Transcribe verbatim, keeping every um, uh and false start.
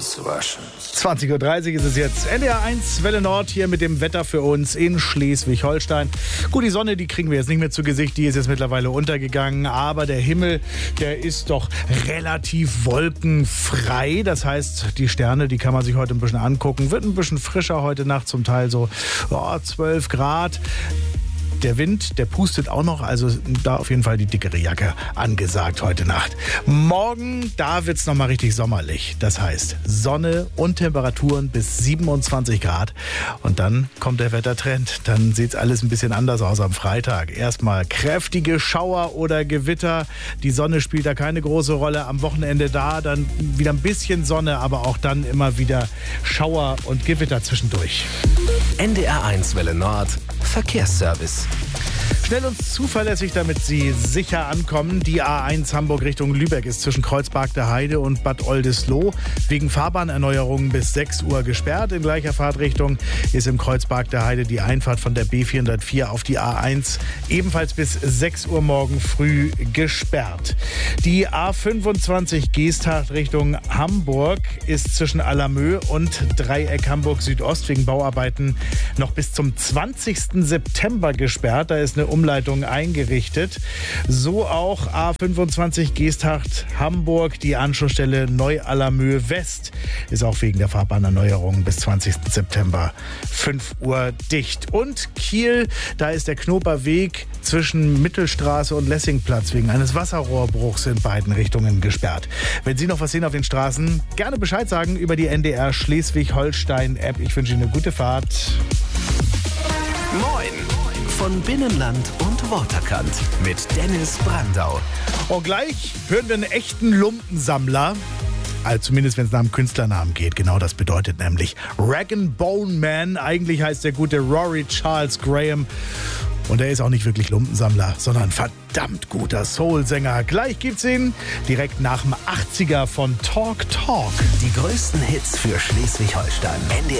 Auswaschen. zwanzig Uhr dreißig ist es jetzt. N D R eins Welle Nord hier mit dem Wetter für uns in Schleswig-Holstein. Gut, die Sonne, die kriegen wir jetzt nicht mehr zu Gesicht. Die ist jetzt mittlerweile untergegangen. Aber der Himmel, der ist doch relativ wolkenfrei. Das heißt, die Sterne, die kann man sich heute ein bisschen angucken. Wird ein bisschen frischer heute Nacht, zum Teil so oh, zwölf Grad. Der Wind, der pustet auch noch, also da auf jeden Fall die dickere Jacke angesagt heute Nacht. Morgen, da wird es nochmal richtig sommerlich. Das heißt Sonne und Temperaturen bis siebenundzwanzig Grad. Und dann kommt der Wettertrend. Dann sieht es alles ein bisschen anders aus am Freitag. Erstmal kräftige Schauer oder Gewitter. Die Sonne spielt da keine große Rolle. Am Wochenende da, dann wieder ein bisschen Sonne, aber auch dann immer wieder Schauer und Gewitter zwischendurch. N D R eins Welle Nord Verkehrsservice. Schnell und zuverlässig, damit Sie sicher ankommen. Die A eins Hamburg Richtung Lübeck ist zwischen Kreuzberg der Heide und Bad Oldesloe wegen Fahrbahnerneuerungen bis sechs Uhr gesperrt. In gleicher Fahrtrichtung ist im Kreuzberg der Heide die Einfahrt von der B vierhundertvier auf die A eins ebenfalls bis sechs Uhr morgen früh gesperrt. Die A fünfundzwanzig Geesthacht Richtung Hamburg ist zwischen Allermö und Dreieck Hamburg Südost wegen Bauarbeiten noch bis zum zwanzigsten September gesperrt. Da ist eine Umleitung eingerichtet. So auch A fünfundzwanzig Geesthacht Hamburg, die Anschlussstelle Neu-Allermö West ist auch wegen der Fahrbahnerneuerung bis zwanzigsten September fünf Uhr dicht. Und Kiel, da ist der Knoper Weg zwischen Mittelstraße und Lessingplatz wegen eines Wasserrohrbruchs in beiden Richtungen gesperrt. Wenn Sie noch was sehen auf den Straßen, gerne Bescheid sagen über die N D R Schleswig-Holstein-App. Ich wünsche Ihnen eine gute Fahrt. Moin von Binnenland und Waterkant mit Dennis Brandau. Und gleich hören wir einen echten Lumpensammler. Also zumindest, wenn es nach dem Künstlernamen geht. Genau das bedeutet nämlich Rag and Bone Man. Eigentlich heißt der gute Rory Charles Graham. Und er ist auch nicht wirklich Lumpensammler, sondern ein verdammt guter Soul-Sänger. Gleich gibt's ihn direkt nach dem achtziger von Talk Talk. Die größten Hits für Schleswig-Holstein. N D R